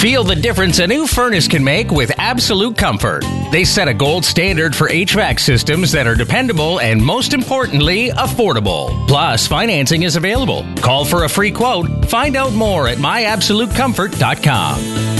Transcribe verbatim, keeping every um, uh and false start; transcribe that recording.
Feel the difference a new furnace can make with Absolute Comfort. They set a gold standard for H V A C systems that are dependable and, most importantly, affordable. Plus, financing is available. Call for a free quote. Find out more at my absolute comfort dot com.